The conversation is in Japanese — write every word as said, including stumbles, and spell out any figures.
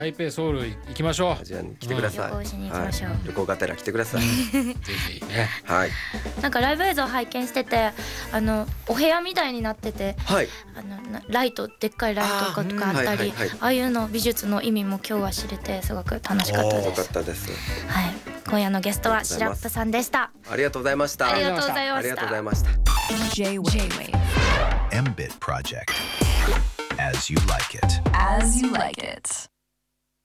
台北ソウル行きましょう。 アジアに来てください。 旅行しに行きましょう、 はい、旅行がてら来てください。 ぜひね。 はい。 なんかライブ映像拝見してて、あのお部屋みたいになってて、 はい。 あのなライトでっかいライトとかとかあったり、ああいうの美術の意味も今日は知れてすごく楽しかったです。 よかったです。 はい。今夜のゲストはシラップさんでした。 ありがとうございました。 ありがとうございました。 ありがとうございました。 J-Wave M-Bit Project. As you like it. As you like it.